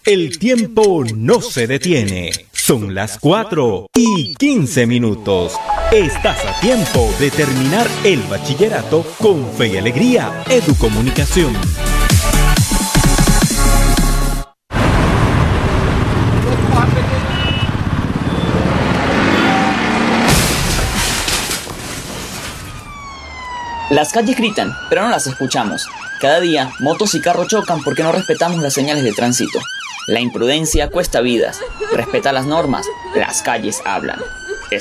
El tiempo no se detiene. Son las 4:15. Estás a tiempo de terminar el bachillerato con fe y alegría. Educomunicación. Las calles gritan, pero no las escuchamos. Cada día, motos y carros chocan porque no respetamos las señales de tránsito. La imprudencia cuesta vidas. Respeta las normas. Las calles hablan.